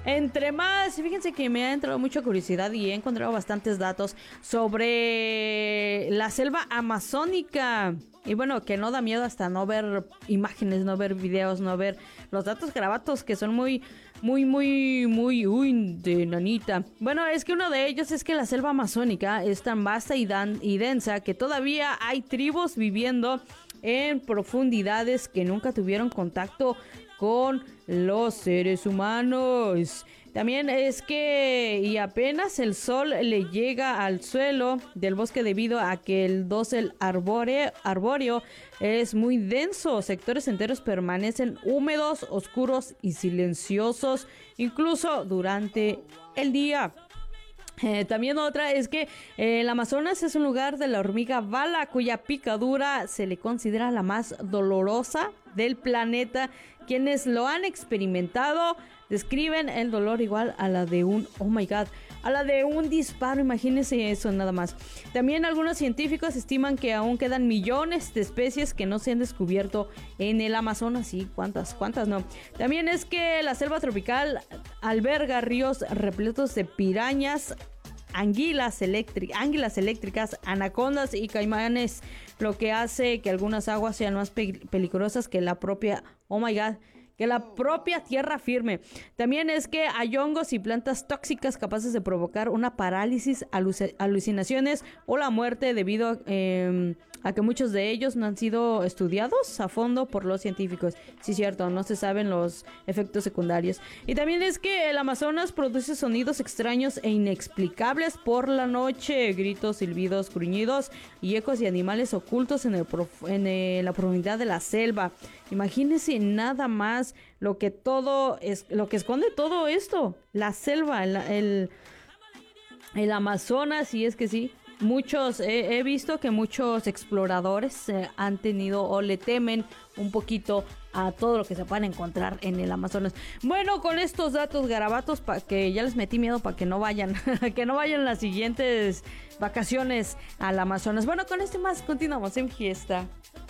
Entre más, fíjense que me ha entrado mucha curiosidad y he encontrado bastantes datos sobre la selva amazónica. Y bueno, que no da miedo hasta no ver imágenes, no ver videos, no ver los datos grabatos que son muy, uy, de nanita. Bueno, es que uno de ellos es que la selva amazónica es tan vasta y densa que todavía hay tribus viviendo en profundidades que nunca tuvieron contacto con los seres humanos. También es que y apenas el sol le llega al suelo del bosque debido a que el dosel arbóreo es muy denso. Sectores enteros permanecen húmedos, oscuros y silenciosos, incluso durante el día. También otra es que el Amazonas es un lugar de la hormiga bala cuya picadura se le considera la más dolorosa del planeta. Quienes lo han experimentado describen el dolor igual a la de a la de un disparo. Imagínense eso nada más. También algunos científicos estiman que aún quedan millones de especies que no se han descubierto en el Amazonas. Sí, ¿cuántas no? También es que la selva tropical alberga ríos repletos de pirañas, anguilas eléctricas, anacondas y caimanes, lo que hace que algunas aguas sean más peligrosas que la propia, que la propia tierra firme. También es que hay hongos y plantas tóxicas capaces de provocar una parálisis, alucinaciones o la muerte debido a que muchos de ellos no han sido estudiados a fondo por los científicos. Sí, cierto, no se saben los efectos secundarios. Y también es que el Amazonas produce sonidos extraños e inexplicables por la noche, gritos, silbidos, gruñidos y ecos de animales ocultos en la profundidad de la selva. Imagínense nada más lo que esconde todo esto, la selva, el Amazonas. Y es que sí, he visto que muchos exploradores han tenido o le temen un poquito a todo lo que se puedan encontrar en el Amazonas. Bueno, con estos datos garabatos, para que ya les metí miedo para que no vayan, que no vayan las siguientes vacaciones al Amazonas. Bueno, con este más continuamos en fiesta.